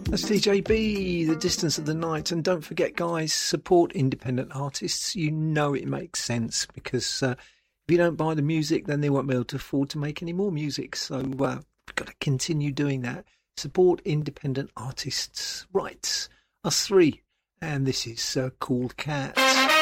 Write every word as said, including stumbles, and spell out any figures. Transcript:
That's D J B, The Distance of the Night. And don't forget, guys, support independent artists. You know it makes sense, because uh, if you don't buy the music, then they won't be able to afford to make any more music. So uh, we've got to continue doing that. Support independent artists. Right, us three. And this is uh, Cool Cat.